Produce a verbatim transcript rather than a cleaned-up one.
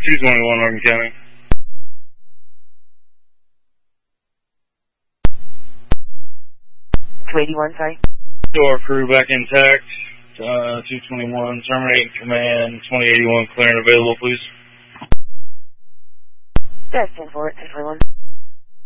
two twenty-one, Orange County. two eighty-one, sorry. Door crew back intact. Uh, two twenty-one, terminate command, twenty eighty-one, clear and available, please. That's ten four, ten twenty-one.